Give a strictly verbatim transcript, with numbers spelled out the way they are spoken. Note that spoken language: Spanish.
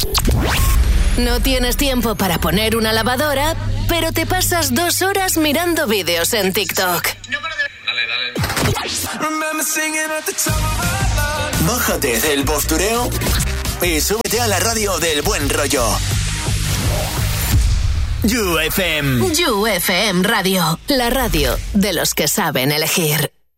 No tienes tiempo para poner una lavadora, pero te pasas dos horas mirando vídeos en TikTok. No paro de... Dale, dale. Bájate del postureo y súbete a la radio del buen rollo. You F M. You F M Radio, la radio de los que saben elegir.